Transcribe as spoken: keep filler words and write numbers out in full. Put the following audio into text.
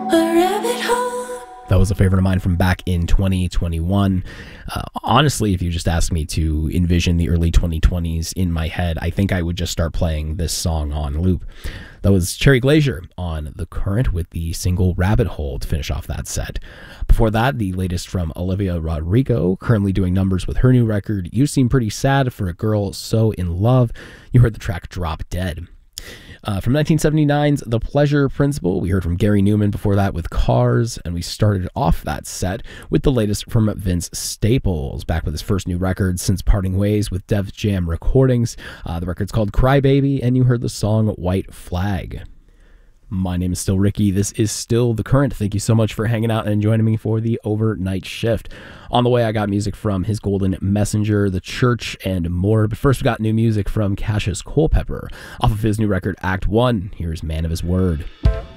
A rabbit hole. That was a favorite of mine from back in twenty twenty-one. Uh, honestly, if you just asked me to envision the early twenty twenties in my head, I think I would just start playing this song on loop. That was Cherry Glazier on The Current with the single Rabbit Hole to finish off that set. Before that, the latest from Olivia Rodrigo, currently doing numbers with her new record, You Seem Pretty Sad for a Girl So in Love. You heard the track Drop Dead. Uh, from nineteen seventy-nine's The Pleasure Principle, we heard from Gary Newman before that with Cars, and we started off that set with the latest from Vince Staples, back with his first new record since parting ways with Def Jam Recordings. Uh, the record's called Crybaby, and you heard the song White Flag. My name is still Ricky. This is still The Current. Thank you so much for hanging out and joining me for the overnight shift. On the way, I got music from His Golden Messenger, The Church, and more. But first, we got new music from Cassius Culpepper off of his new record, Act One. Here's Man of His Word.